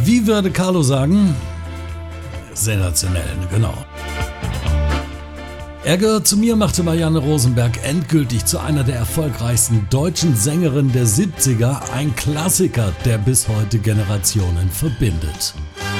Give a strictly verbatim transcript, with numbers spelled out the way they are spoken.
Wie würde Carlo sagen? Sensationell, genau. Er gehört zu mir, machte Marianne Rosenberg endgültig zu einer der erfolgreichsten deutschen Sängerinnen der siebziger, ein Klassiker, der bis heute Generationen verbindet.